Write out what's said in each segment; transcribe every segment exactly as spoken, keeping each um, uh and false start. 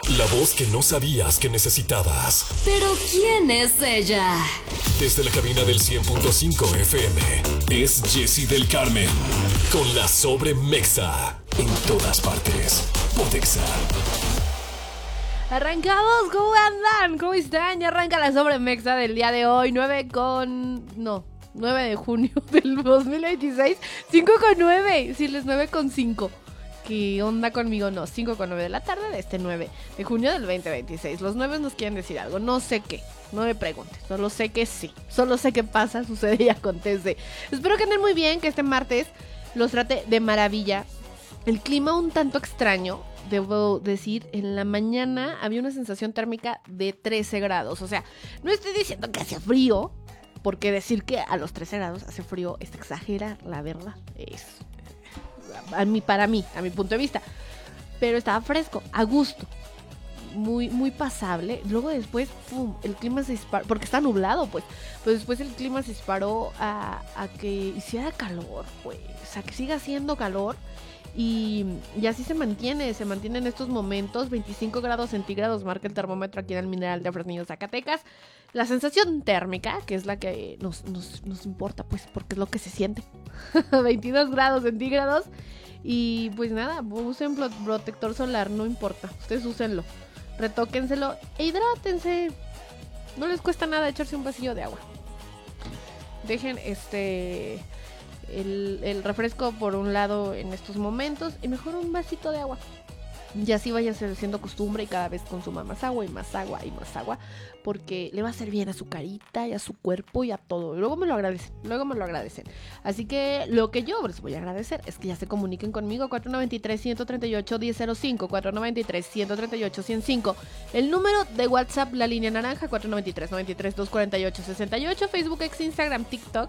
La voz que no sabías que necesitabas. ¿Pero quién es ella? Desde la cabina del cien punto cinco F M, es Jessy del Carmen. Con la Sobremexa. En todas partes. Pontexa. Arrancamos, ¿cómo andan? ¿Cómo están? Ya arranca la Sobremexa del día de hoy, nueve con... no, nueve de junio del dos mil veintiséis, cinco con nueve, sí, les nueve con cinco. ¿Qué onda conmigo? No, cinco con nueve de la tarde de este nueve de junio del veinte veintiséis. Los nueve nos quieren decir algo, no sé qué, no me preguntes, solo sé que sí, solo sé que pasa, sucede y acontece. Espero que anden muy bien, que este martes los trate de maravilla. El clima un tanto extraño, debo decir, en la mañana había una sensación térmica de trece grados, o sea, no estoy diciendo que hace frío, porque decir que a los trece grados hace frío es exagerar, la verdad, es... A mí, para mí, a mi punto de vista. Pero estaba fresco, a gusto. Muy, muy pasable. Luego después, pum, el clima se disparó. Porque está nublado, pues. Pero después el clima se disparó a, a que hiciera calor, pues. A que siga haciendo calor. Y, y así se mantiene, se mantiene en estos momentos. veinticinco grados centígrados marca el termómetro aquí en el Mineral de Fresnillo, Zacatecas. La sensación térmica, que es la que nos, nos, nos importa, pues, porque es lo que se siente. veintidós grados centígrados. Y pues nada, usen protector solar, no importa. Ustedes úsenlo, retóquenselo e hidrátense. No les cuesta nada echarse un vasillo de agua. Dejen este... El, el refresco por un lado en estos momentos y mejor un vasito de agua. Y así vaya siendo costumbre y cada vez consuma más agua y más agua y más agua, porque le va a hacer bien a su carita y a su cuerpo y a todo. Y luego me lo agradecen, luego me lo agradecen. Así que lo que yo les voy a agradecer es que ya se comuniquen conmigo. Cuatro nueve tres, uno tres ocho, uno cero cero cinco, cuatro nueve tres, uno tres ocho, uno cero cinco. El número de WhatsApp, la línea naranja, cuatro nueve tres, nueve tres, dos cuatro ocho, seis ocho. Facebook, ex, Instagram, TikTok.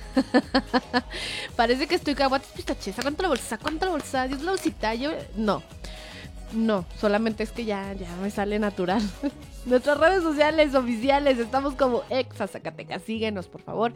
Parece que estoy caguates pistaches. ¿Cuánto la bolsa? ¿Cuánto la bolsa? ¿Dios la bolsita? Yo... No. No, solamente es que ya, ya me sale natural. Nuestras redes sociales oficiales, estamos como Exa Zacatecas. Síguenos, por favor.